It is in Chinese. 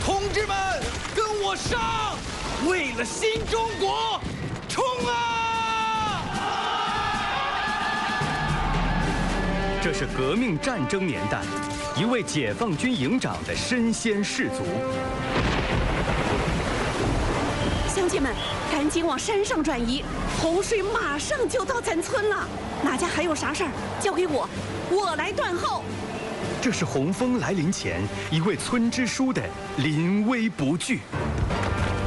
同志们，跟我上！为了新中国，冲啊！ 这是革命战争年代，一位解放军营长的身先士卒。 乡亲们，赶紧往山上转移，洪水马上就到咱村了。哪家还有啥事儿，交给我，我来断后。 这是洪峰来临前一位村支书的临危不惧。